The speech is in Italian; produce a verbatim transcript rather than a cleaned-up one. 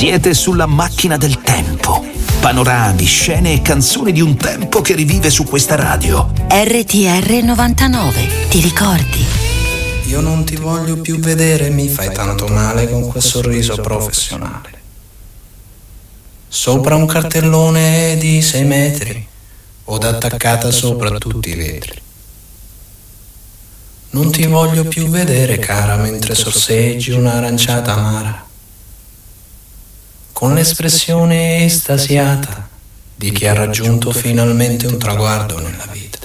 Siete sulla macchina del tempo. Panorami, scene e canzoni di un tempo che rivive su questa radio. R T R novantanove, ti ricordi? Io non ti voglio più vedere, mi fai tanto male con quel sorriso professionale. Sopra un cartellone di sei metri, od attaccata sopra tutti i vetri. Non ti voglio più vedere, cara, mentre sorseggi un'aranciata amara, con l'espressione estasiata di chi ha raggiunto finalmente un traguardo nella vita.